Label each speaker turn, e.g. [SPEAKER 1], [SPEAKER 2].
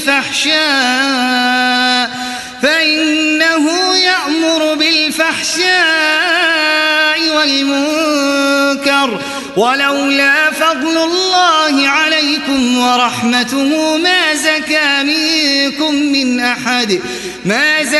[SPEAKER 1] فإنه يأمر بالفحشاء والمنكر ولولا فضل الله عليكم ورحمته ما زكى منكم من أحد